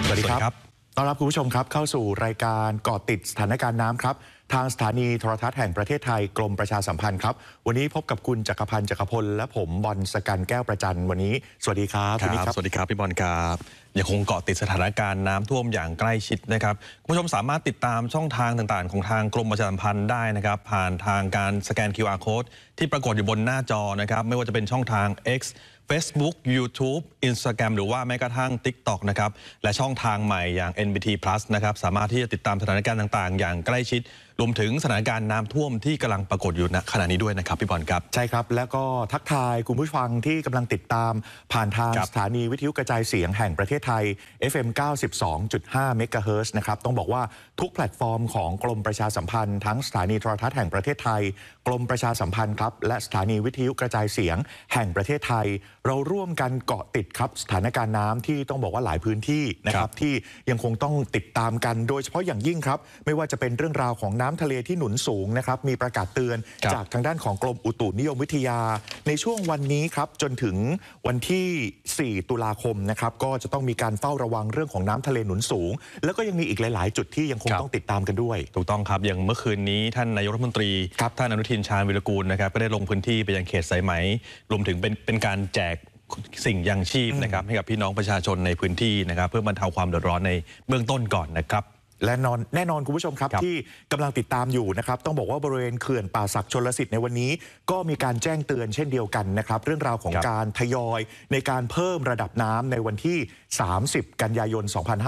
สวัสดีครับต้อนรับคุณผู้ชมครับเข้าสู่รายการเกาะติดสถานการณ์น้ำครับทางสถานีโทรทัศน์แห่งประเทศไทยกรมประชาสัมพันธ์ครับวันนี้พบกับคุณจักรพันธ์จักรพลและผมบอลสกันแก้วประจันวันนี้สวัสดีครับสวัสดีครับพี่บอลครับยังคงเกาะติดสถานการณ์น้ำท่วมอย่างใกล้ชิดนะครับคุณผู้ชมสามารถติดตามช่องทางต่างๆของทางกรมประชาสัมพันธ์ได้นะครับผ่านทางการสแกน QR Code ที่ปรากฏอยู่บนหน้าจอนะครับไม่ว่าจะเป็นช่องทาง X Facebook YouTube Instagram หรือว่าแม้กระทั่ง TikTok นะครับและช่องทางใหม่อย่าง NBT Plus นะครับสามารถที่จะติดตามสถานการณ์ต่างๆอย่างใกล้ชิดรวมถึงสถานการณ์น้ำท่วมที่กำลังปรากฏอยู่ณขณะนี้ด้วยนะครับพี่บอลครับใช่ครับแล้วก็ทักทายคุณผู้ฟังที่กำลังติดตามผ่านทางสถานีวิทยุกระจายเสียงแห่งประเทศไทย FM 92.5 เมกะเฮิรตซ์นะครับต้องบอกว่าทุกแพลตฟอร์มของกรมประชาสัมพันธ์ทั้งสถานีโทรทัศน์แห่งประเทศไทยกรมประชาสัมพันธ์ครับและสถานีวิทยุกระจายเสียงแห่งประเทศไทยเราร่วมกันเกาะติดครับสถานการณ์น้ำที่ต้องบอกว่าหลายพื้นที่นะครับที่ยังคงต้องติดตามกันโดยเฉพาะอย่างยิ่งครับไม่ว่าจะเป็นเรื่องราวของน้ำทะเลที่หนุนสูงนะครับมีประกาศเตือนจากทางด้านของกรมอุตุนิยมวิทยาในช่วงวันนี้ครับจนถึงวันที่ 4 ตุลาคมนะครับก็จะต้องมีการเฝ้าระวังเรื่องของน้ำทะเลหนุนสูงแล้วก็ยังมีอีกหลายๆจุดที่ยังคงต้องติดตามกันด้วยถูกต้องครับอย่างเมื่อคืนนี้ท่านนายกรัฐมนตรีท่านอนุทินชาญวิรากูลนะครับก็ได้ลงพื้นที่ไปยังเขตสายไหมรวมถึงเป็นการแจกสิ่งยังชีพนะครับให้กับพี่น้องประชาชนในพื้นที่นะครับเพื่อบรรเทาความเดือดร้อนในเบื้องต้นก่อนนะครับและแน่นอนคุณผู้ชมครับที่กำลังติดตามอยู่นะครับต้องบอกว่าบริเวณเขื่อนป่าสักชลสิทธิ์ในวันนี้ก็มีการแจ้งเตือนเช่นเดียวกันนะครับเรื่องราวของการทยอยในการเพิ่มระดับน้ำในวันที่30 กันยายน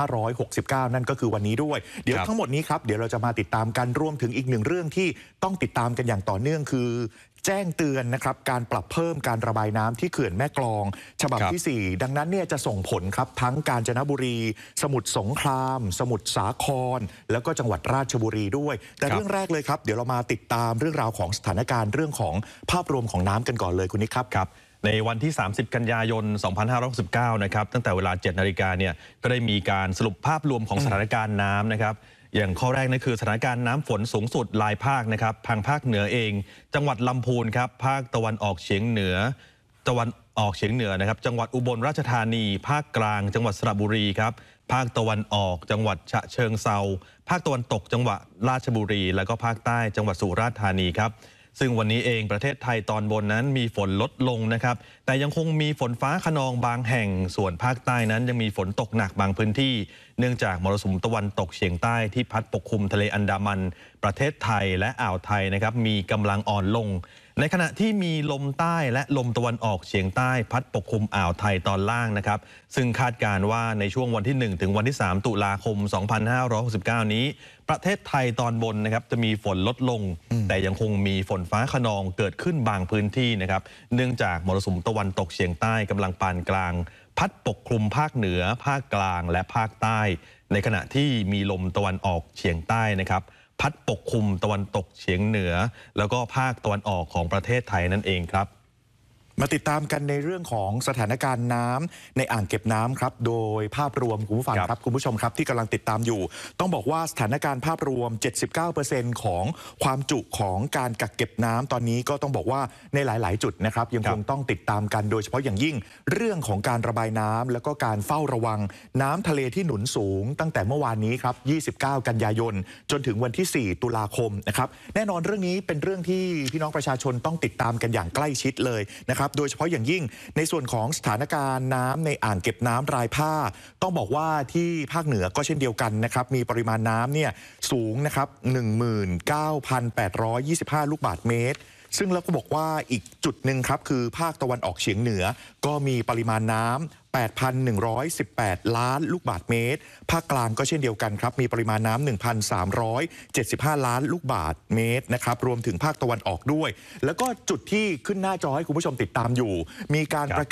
2569 นั่นก็คือวันนี้ด้วยเดี๋ยวทั้งหมดนี้ครับเดี๋ยวเราจะมาติดตามกันรวมถึงอีกหนึ่งเรื่องที่ต้องติดตามกันอย่างต่อเนื่องคือแจ้งเตือนนะครับการปรับเพิ่มการระบายน้ำที่เขื่อนแม่กลองฉบับที่ 4ดังนั้นเนี่ยจะส่งผลครับทั้งกาญจนบุรีสมุทรสงครามสมุทรสาครแล้วก็จังหวัดราชบุรีด้วยแต่เรื่องแรกเลยครับเดี๋ยวเรามาติดตามเรื่องราวของสถานการณ์เรื่องของภาพรวมของน้ำกันก่อนเลยคุณนิกครับในวันที่ 30 กันยายน 2569 นะครับตั้งแต่เวลา 7 นาฬิกาเนี่ยก็ได้มีการสรุปภาพรวมของสถานการณ์น้ำนะครับอย่างข้อแรกนั่นคือสถานการณ์น้ำฝนสูงสุดรายภาคนะครับทางภาคเหนือเองจังหวัดลำพูนครับภาคตะวันออกเฉียงเหนือนะครับจังหวัดอุบลราชธานีภาคกลางจังหวัดสระบุรีครับภาคตะวันออกจังหวัดฉะเชิงเทราภาคตะวันตกจังหวัดราชบุรีแล้วก็ภาคใต้จังหวัดสุราษฎร์ธานีครับซึ่งวันนี้เองประเทศไทยตอนบนนั้นมีฝนลดลงนะครับแต่ยังคงมีฝนฟ้าคะนองบางแห่งส่วนภาคใต้นั้นยังมีฝนตกหนักบางพื้นที่เนื่องจากมรสุมตะวันตกเฉียงใต้ที่พัดปกคลุมทะเลอันดามันประเทศไทยและอ่าวไทยนะครับมีกำลังอ่อนลงในขณะที่มีลมใต้และลมตะวันออกเฉียงใต้พัดปกคลุมอ่าวไทยตอนล่างนะครับซึ่งคาดการณ์ว่าในช่วงวันที่ 1 ถึงวันที่ 3 ตุลาคม 2569 นี้ประเทศไทยตอนบนนะครับจะมีฝนลดลงแต่ยังคงมีฝนฟ้าคะนองเกิดขึ้นบางพื้นที่นะครับเนื่องจากมรสุมตะวันตกเฉียงใต้กำลังปานกลางพัดปกคลุมภาคเหนือภาคกลางและภาคใต้ในขณะที่มีลมตะวันออกเฉียงใต้นะครับพัดปกคลุมตะวันตกเฉียงเหนือแล้วก็ภาคตะวันออกของประเทศไทยนั่นเองครับมาติดตามกันในเรื่องของสถานการณ์น้ำในอ่างเก็บน้ำครับโดยภาพรวมคุณผู้ฟังครับคุณผู้ชมครับที่กำลังติดตามอยู่ต้องบอกว่าสถานการณ์ภาพรวม 79% ของความจุของการกักเก็บน้ำตอนนี้ก็ต้องบอกว่าในหลายๆจุดนะครับยังคงต้องติดตามกันโดยเฉพาะอย่างยิ่งเรื่องของการระบายน้ำแล้วก็การเฝ้าระวังน้ำทะเลที่หนุนสูงตั้งแต่เมื่อวานนี้ครับ29 กันยายนจนถึงวันที่ 4 ตุลาคมนะครับแน่นอนเรื่องนี้เป็นเรื่องที่พี่น้องประชาชนต้องติดตามกันอย่างใกล้ชิดเลยนะครับโดยเฉพาะอย่างยิ่งในส่วนของสถานการณ์น้ำในอ่างเก็บน้ำรายภาคต้องบอกว่าที่ภาคเหนือก็เช่นเดียวกันนะครับมีปริมาณน้ำเนี่ยสูงนะครับ 19,825 ลูกบาศก์เมตรซึ่งเราก็บอกว่าอีกจุดหนึ่งครับคือภาคตะวันออกเฉียงเหนือก็มีปริมาณน้ำ 8,118 ล้านลูกบาศก์เมตรภาคกลางก็เช่นเดียวกันครับมีปริมาณน้ำ 1,375 ล้านลูกบาศก์เมตรนะครับรวมถึงภาคตะวันออกด้วยแล้วก็จุดที่ขึ้นหน้าจอให้คุณผู้ชมติดตามอยู่มีการประกาศ